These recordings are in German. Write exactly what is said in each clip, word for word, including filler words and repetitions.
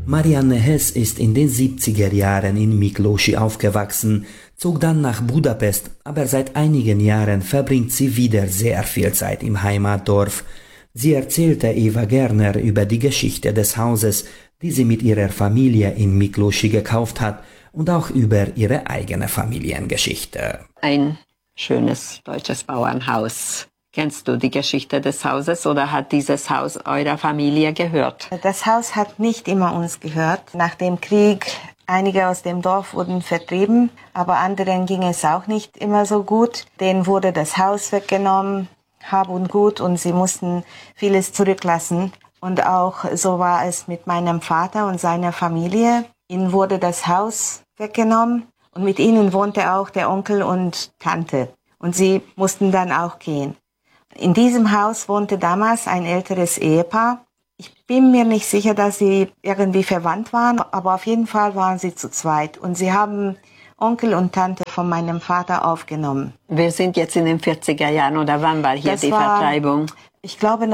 Marianne Hess ist in den siebziger Jahren in Miklósi aufgewachsen, zog dann nach Budapest, aber seit einigen Jahren verbringt sie wieder sehr viel Zeit im Heimatdorf. Sie erzählte Eva Gerner über die Geschichte des Hauses, die sie mit ihrer Familie in Miklósi gekauft hat, und auch über ihre eigene Familiengeschichte. Ein schönes deutsches Bauernhaus. Kennst du die Geschichte des Hauses oder hat dieses Haus eurer Familie gehört? Das Haus hat nicht immer uns gehört. Nach dem Krieg, einige aus dem Dorf wurden vertrieben, aber anderen ging es auch nicht immer so gut. Denen wurde das Haus weggenommen, Hab und Gut, und sie mussten vieles zurücklassen. Und auch so war es mit meinem Vater und seiner Familie. Ihnen wurde das Haus weggenommen und mit ihnen wohnte auch der Onkel und Tante. Und sie mussten dann auch gehen. In diesem Haus wohnte damals ein älteres Ehepaar. Ich bin mir nicht sicher, dass sie irgendwie verwandt waren, aber auf jeden Fall waren sie zu zweit. Und sie haben Onkel und Tante von meinem Vater aufgenommen. Wir sind jetzt in den vierziger Jahren, oder wann war hier das die war, Vertreibung? Ich glaube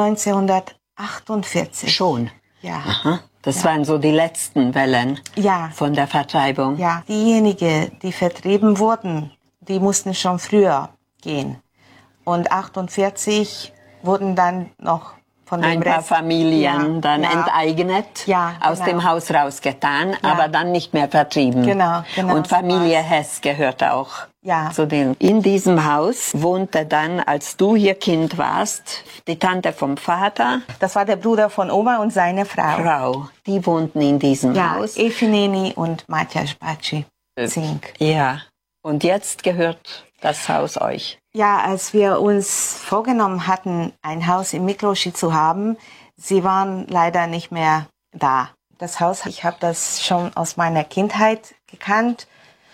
neunzehnhundertachtundvierzig. Schon? Ja. Aha. Das ja. waren so die letzten Wellen ja. von der Vertreibung. Ja, diejenigen, die vertrieben wurden, die mussten schon früher gehen. Und achtundvierzig wurden dann noch von dem Ein paar Rest, Familien ja, dann ja. enteignet, ja, aus genau. dem Haus rausgetan, Ja. aber dann nicht mehr vertrieben. Genau, genau. Und Familie Hess gehört auch Ja. zu denen. In diesem Haus wohnte dann, als du hier Kind warst, die Tante vom Vater. Das war der Bruder von Oma und seine Frau. Frau. Die wohnten in diesem Ja, Haus. Efineni und Matjaš Baci. Zink. Ja. Und jetzt gehört das Haus euch. Ja, als wir uns vorgenommen hatten, ein Haus in Miklósi zu haben, sie waren leider nicht mehr da. Das Haus, ich habe das schon aus meiner Kindheit gekannt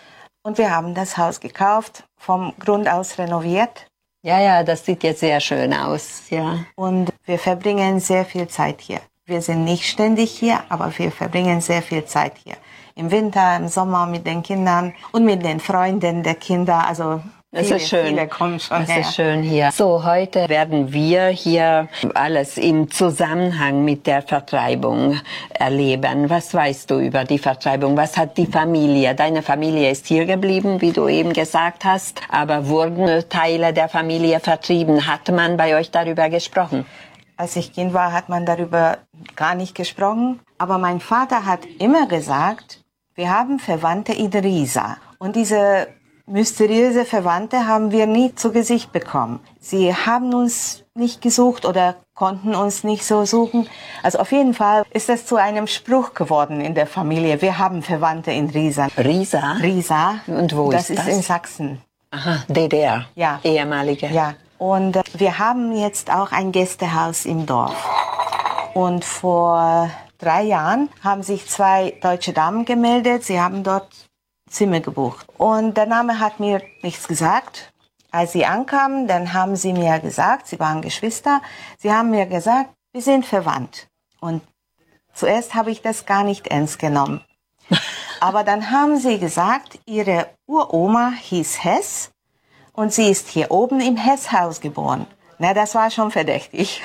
und wir haben das Haus gekauft, vom Grund aus renoviert. Ja, ja, das sieht jetzt sehr schön aus, ja. Und wir verbringen sehr viel Zeit hier. Wir sind nicht ständig hier, aber wir verbringen sehr viel Zeit hier. Im Winter, im Sommer mit den Kindern und mit den Freunden der Kinder, also Das viele, ist schön. viele kommen schon Das her. ist schön hier. So, heute werden wir hier alles im Zusammenhang mit der Vertreibung erleben. Was weißt du über die Vertreibung? Was hat die Familie? Deine Familie ist hier geblieben, wie du eben gesagt hast. Aber wurden Teile der Familie vertrieben? Hat man bei euch darüber gesprochen? Als ich Kind war, hat man darüber gar nicht gesprochen. Aber mein Vater hat immer gesagt, wir haben Verwandte in Riesa. Und diese mysteriöse Verwandte haben wir nie zu Gesicht bekommen. Sie haben uns nicht gesucht oder konnten uns nicht so suchen. Also auf jeden Fall ist das zu einem Spruch geworden in der Familie. Wir haben Verwandte in Riesa. Riesa? Riesa. Und wo das ist das? Das ist in Sachsen. Aha, D D R. Ja. Ehemalige. Ja. Und äh, wir haben jetzt auch ein Gästehaus im Dorf. Und vor drei Jahren haben sich zwei deutsche Damen gemeldet. Sie haben dort Zimmer gebucht. Und der Name hat mir nichts gesagt. Als sie ankamen, dann haben sie mir gesagt, sie waren Geschwister, sie haben mir gesagt, wir sind verwandt. Und zuerst habe ich das gar nicht ernst genommen. Aber dann haben sie gesagt, ihre Uroma hieß Hess und sie ist hier oben im Hesshaus geboren. Na, das war schon verdächtig.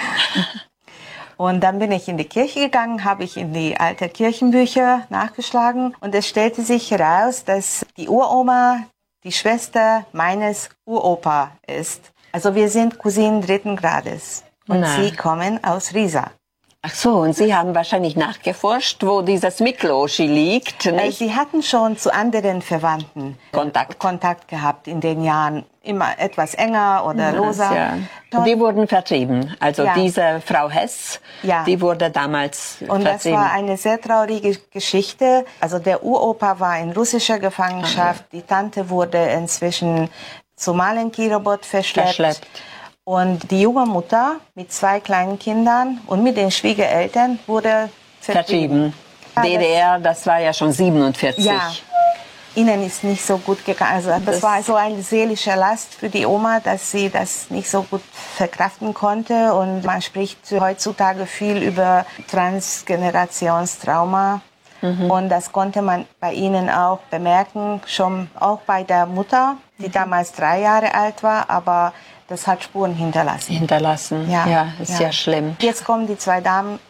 Und dann bin ich in die Kirche gegangen, habe ich in die alten Kirchenbücher nachgeschlagen und es stellte sich heraus, dass die Uroma die Schwester meines Uropa ist. Also wir sind Cousinen dritten Grades und Na. sie kommen aus Riesa. Ach so, und Sie haben wahrscheinlich nachgeforscht, wo dieses Miklósi liegt, Äh, nicht? Sie hatten schon zu anderen Verwandten Kontakt. Kontakt gehabt in den Jahren, immer etwas enger oder loser. Ja. Die wurden vertrieben. Also Ja. diese Frau Hess, Ja. die wurde damals Und das vertrieben. war eine sehr traurige Geschichte. Also der Uropa war in russischer Gefangenschaft. Die Tante wurde inzwischen zu Malenkirobot verschleppt. Verschleppt. Und die junge Mutter mit zwei kleinen Kindern und mit den Schwiegereltern wurde vertrieben. vertrieben. D D R, das war ja schon siebenundvierzig. Ja, ihnen ist nicht so gut gegangen. Also das, Das- war so eine seelische Last für die Oma, dass sie das nicht so gut verkraften konnte. Und man spricht heutzutage viel über Transgenerationstrauma. Und das konnte man bei ihnen auch bemerken, schon auch bei der Mutter, die damals drei Jahre alt war, aber das hat Spuren hinterlassen. Hinterlassen. Ja, Ja, ist ja. ja schlimm. Jetzt kommen die zwei Damen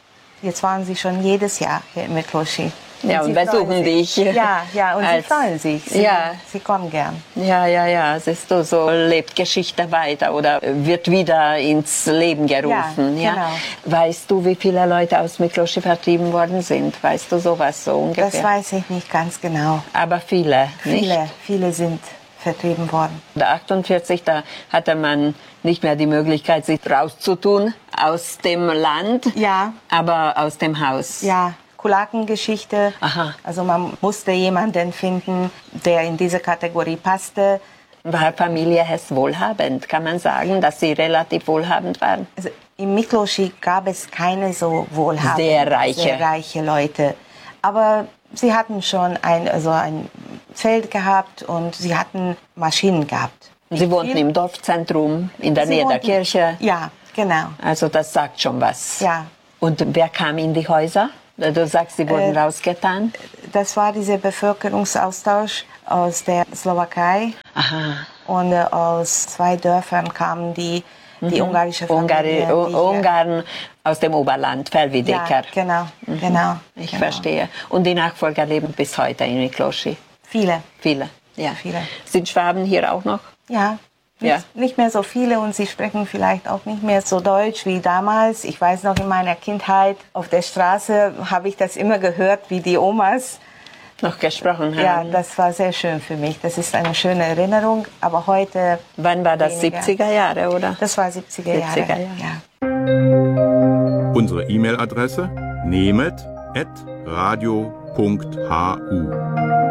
Jetzt waren sie schon jedes Jahr hier in Mikloši. Ja, und, und besuchen dich. Ja, ja, und als, sie freuen sich. Sie, ja. sie kommen gern. Ja, ja, ja, siehst du, so lebt Geschichte weiter oder wird wieder ins Leben gerufen. Ja, ja? genau. Weißt du, wie viele Leute aus Mikloši vertrieben worden sind? Weißt du sowas so ungefähr? Das weiß ich nicht ganz genau. Aber viele, nicht? Viele, viele sind vertrieben worden. achtundvierzig, da hatte man nicht mehr die Möglichkeit, sich rauszutun aus dem Land, ja. aber aus dem Haus. Ja. Kulakengeschichte. Aha. Also man musste jemanden finden, der in diese Kategorie passte. War Familie Hess wohlhabend? Kann man sagen, dass sie relativ wohlhabend waren? Also in Mikloši gab es keine so wohlhabende, sehr reiche. sehr reiche Leute. Aber sie hatten schon ein, also ein Feld gehabt und sie hatten Maschinen gehabt. Sie wohnten im Dorfzentrum, in der Sie Nähe der wohnten, Kirche. Ja, genau. Also das sagt schon was. Ja. Und wer kam in die Häuser? Du sagst, sie wurden äh, rausgetan? Das war dieser Bevölkerungsaustausch aus der Slowakei. Aha. Und äh, aus zwei Dörfern kamen die, die mhm. ungarische Familie. Ungari, die Ungarn aus dem Oberland, Felvidéker. Ja, genau, mhm. genau. Ich genau. verstehe. Und die Nachfolger leben bis heute in Mikloši? Viele. Viele, ja. Viele. Sind Schwaben hier auch noch? Ja. Nicht, ja. nicht mehr so viele und sie sprechen vielleicht auch nicht mehr so Deutsch wie damals. Ich weiß noch, in meiner Kindheit auf der Straße habe ich das immer gehört, wie die Omas noch gesprochen haben. Ja, das war sehr schön für mich. Das ist eine schöne Erinnerung, aber heute... Wann war das? weniger. siebziger Jahre, oder? Das war siebziger Jahre. siebziger Jahre. Ja. Unsere E-Mail-Adresse nemet at radio punkt h u.